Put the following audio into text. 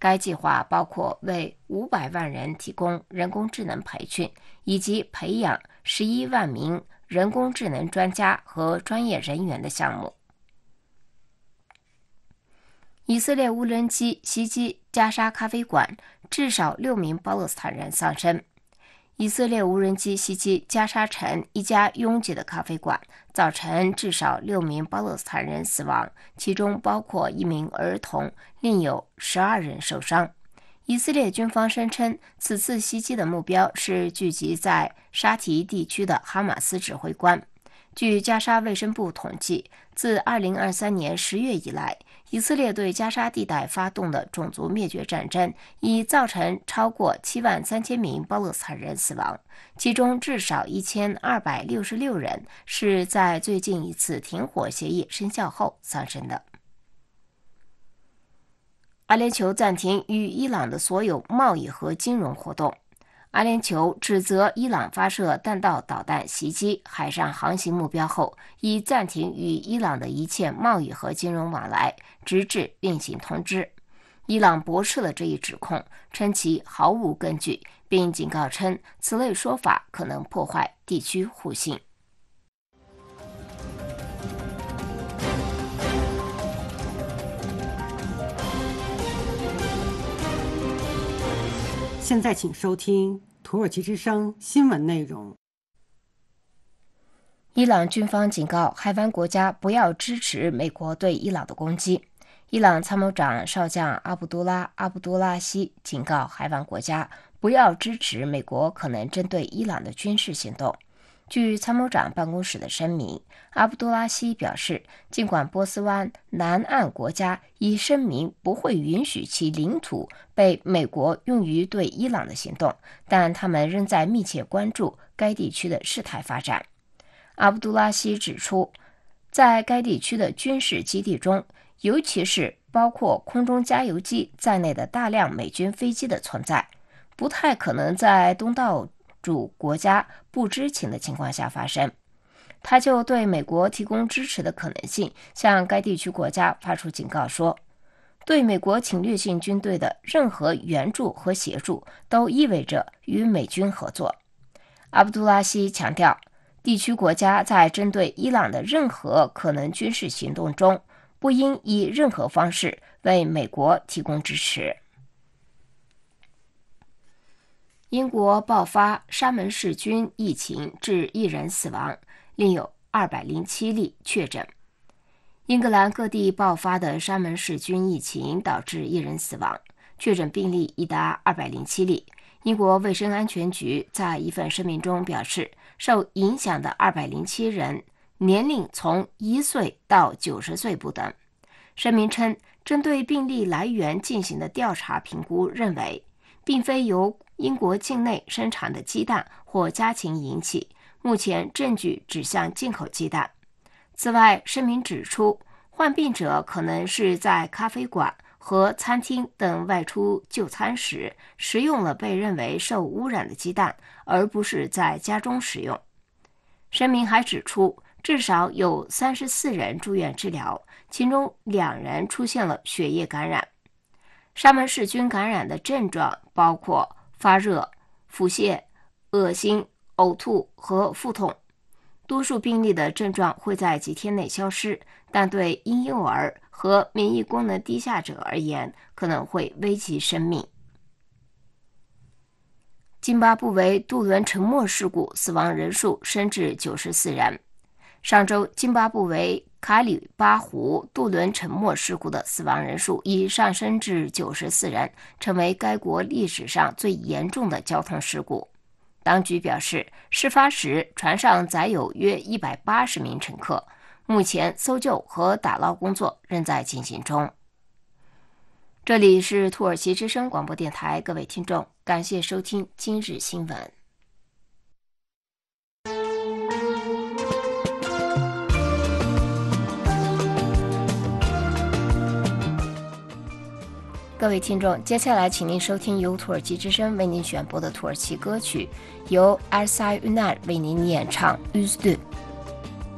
该计划包括为500万人提供人工智能培训，以及培养11万名人工智能专家和专业人员的项目。以色列无人机袭击加沙咖啡馆，至少6名巴勒斯坦人丧生。以色列无人机袭击加沙城一家拥挤的咖啡馆，造成至少6名巴勒斯坦人死亡，其中包括1名儿童，另有12人受伤。以色列军方声称，此次袭击的目标是聚集在沙提地区的哈马斯指挥官。据加沙卫生部统计，自2023年10月以来，以色列对加沙地带发动的种族灭绝战争已造成超过73000名巴勒斯坦人死亡，其中至少1266人是在最近一次停火协议生效后丧生的。阿联酋暂停与伊朗的所有贸易和金融活动。阿联酋指责伊朗发射弹道导弹袭击海上航行目标后，已暂停与伊朗的一切贸易和金融往来，直至另行通知。伊朗驳斥了这一指控，称其毫无根据，并警告称此类说法可能破坏地区互信。 现在请收听土耳其之声新闻内容。 伊朗军方警告海湾国家不要支持美国对伊朗的攻击。伊朗参谋长少将阿卜杜拉希警告海湾国家不要支持美国可能针对伊朗的军事行动。据参谋长办公室的声明，阿卜杜拉希表示，尽管波斯湾南岸国家已声明不会允许其领土被美国用于对伊朗的行动，但他们仍在密切关注该地区的事态发展。阿卜杜拉希指出，在该地区的军事基地中，尤其是包括空中加油机在内的大量美军飞机的存在，不太可能在东道主国家不知情的情况下发生。他就对美国提供支持的可能性向该地区国家发出警告说，对美国侵略性军队的任何援助和协助都意味着与美军合作。阿卜杜拉希强调，地区国家在针对伊朗的任何可能军事行动中，不应以任何方式为美国提供支持。英国爆发沙门氏菌疫情，致1人死亡，另有207例确诊。英格兰各地爆发的沙门氏菌疫情导致1人死亡，确诊病例已达207例。英国卫生安全局在一份声明中表示，受影响的207人年龄从1岁到90岁不等。声明称，针对病例来源进行的调查评估认为，并非由英国境内生产的鸡蛋或家禽引起，目前证据指向进口鸡蛋。此外，声明指出，患病者可能是在咖啡馆和餐厅等外出就餐时食用了被认为受污染的鸡蛋，而不是在家中食用。声明还指出，至少有34人住院治疗，其中2人出现了血液感染。沙门氏菌感染的症状包括发热、腹泻、恶心、呕吐和腹痛。多数病例的症状会在几天内消失，但对婴幼儿和免疫功能低下者而言，可能会危及生命。津巴布韦渡轮沉没事故死亡人数升至94人。上周，津巴布韦卡里巴湖渡轮沉没事故的死亡人数已上升至94人，成为该国历史上最严重的交通事故。当局表示，事发时船上载有约180名乘客，目前搜救和打捞工作仍在进行中。这里是土耳其之声广播电台，各位听众，感谢收听今日新闻。各位听众，接下来请您收听由土耳其之声为您选播的土耳其歌曲，由 Ersay Üner 为您演唱《Üzdü》。